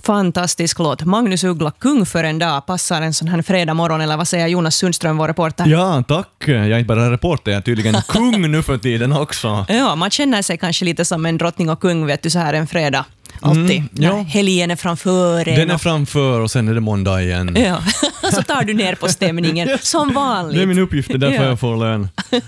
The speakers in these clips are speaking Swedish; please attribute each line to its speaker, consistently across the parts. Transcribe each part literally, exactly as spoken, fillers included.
Speaker 1: Fantastisk låt. Magnus Uggla, Kung för en dag, passar en sån här fredag morgon, eller vad säger Jonas Sundström, vår reporter?
Speaker 2: Ja, tack. Jag är inte bara reporter, jag är tydligen kung nu för tiden också.
Speaker 1: Ja, man känner sig kanske lite som en drottning och kung, vet du, så här en fredag. Alltid. Mm, ja. Helgen är framför en.
Speaker 2: Den är framför och sen är det måndag igen.
Speaker 1: Ja, så tar du ner på stämningen som vanligt.
Speaker 2: Det är min uppgift, det är därför ja. jag får lön.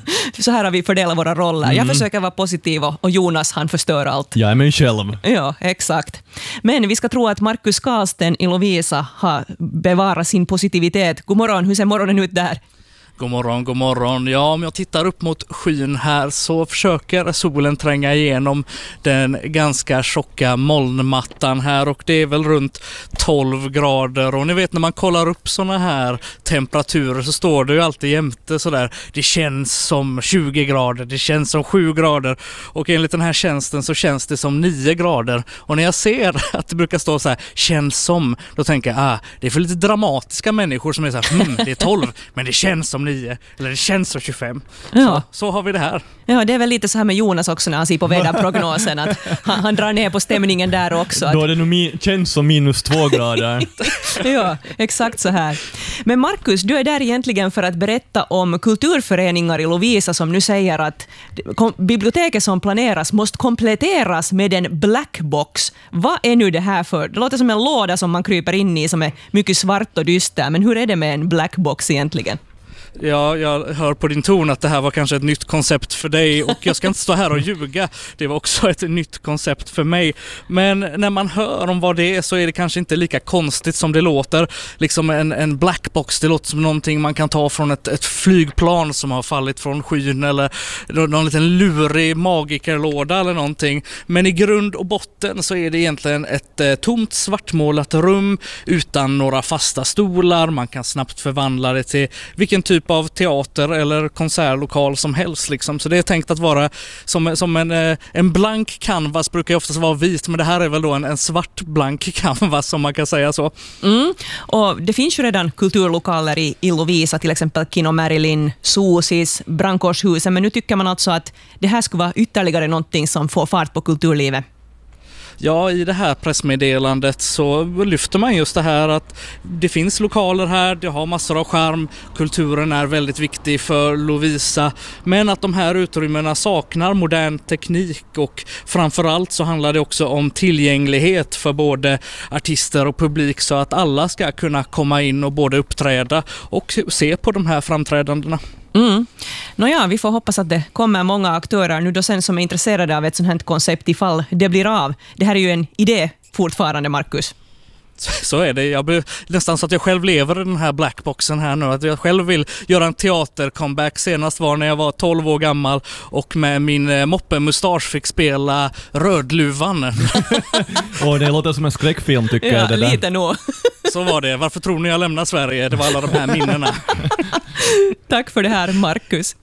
Speaker 1: Så här har vi fördelat våra roller. Mm. Jag försöker vara positiv och Jonas, han förstör allt.
Speaker 2: Jag är mig själv.
Speaker 1: Ja, exakt. Men vi ska tro att Markus Karlsten i Lovisa har bevarat sin positivitet. God morgon, hur ser morgonen ut där?
Speaker 3: God morgon, god morgon. Ja, om jag tittar upp mot skyn här så försöker solen tränga igenom den ganska tjocka molnmattan här, och det är väl runt tolv grader. Och ni vet, när man kollar upp såna här temperaturer så står det ju alltid jämte sådär. Det känns som tjugo grader, det känns som sju grader, och enligt den här tjänsten så känns det som nio grader. Och när jag ser att det brukar stå så här, känns som, då tänker jag, ah, det är för lite dramatiska människor som är så här, hmm, det är tolv, men det känns som nio. Eller det känns som tjugofem.
Speaker 1: Ja.
Speaker 3: Så, så har vi det här.
Speaker 1: Ja, det är väl lite så här med Jonas också när han ser på väderprognosen, att han, han drar ner på stämningen där också. Att...
Speaker 2: Då är det nog mi- känns som minus två grader.
Speaker 1: Ja, exakt så här. Men Markus, du är där egentligen för att berätta om kulturföreningar i Lovisa som nu säger att biblioteket som planeras måste kompletteras med en blackbox. Vad är nu det här för? Det låter som en låda som man kryper in i som är mycket svart och dyster, men hur är det med en blackbox egentligen?
Speaker 3: Ja, jag hör på din ton att det här var kanske ett nytt koncept för dig, och jag ska inte stå här och ljuga. Det var också ett nytt koncept för mig. Men när man hör om vad det är så är det kanske inte lika konstigt som det låter. Liksom en, en blackbox, det låter som någonting man kan ta från ett, ett flygplan som har fallit från skyn, eller någon liten lurig magikerlåda eller någonting. Men i grund och botten så är det egentligen ett eh, tomt svartmålat rum utan några fasta stolar. Man kan snabbt förvandla det till vilken typ av teater eller konsertlokal som helst liksom. Så det är tänkt att vara som, som en, en blank canvas, brukar ju oftast vara vit, men det här är väl då en, en svart blank canvas, som man kan säga så.
Speaker 1: Mm. Och det finns ju redan kulturlokaler i, i Lovisa, till exempel Kino Marilyn, Sosis, Brandkårshusen, men nu tycker man alltså att det här skulle vara ytterligare någonting som får fart på kulturlivet.
Speaker 3: Ja, i det här pressmeddelandet så lyfter man just det här att det finns lokaler här, det har massor av charm, kulturen är väldigt viktig för Lovisa, men att de här utrymmena saknar modern teknik, och framförallt så handlar det också om tillgänglighet för både artister och publik, så att alla ska kunna komma in och både uppträda och se på de här framträdandena.
Speaker 1: Mm. Nåja, vi får hoppas att det kommer många aktörer nu då sen som är intresserade av ett sånt här koncept ifall det blir av. Det här är ju en idé fortfarande, Markus.
Speaker 3: Så är det. Jag blir nästan så att jag själv lever i den här blackboxen här nu. Att jag själv vill göra en teater-comeback. Senast var när jag var tolv år gammal och med min moppe-mustasch fick spela Rödluvan.
Speaker 2: Åh, det låter som en skräckfilm, tycker
Speaker 1: ja,
Speaker 2: jag. Det
Speaker 1: lite
Speaker 2: där.
Speaker 1: nog.
Speaker 3: Så var det. Varför tror ni jag lämnar Sverige? Det var alla de här minnena.
Speaker 1: Tack för det här, Markus.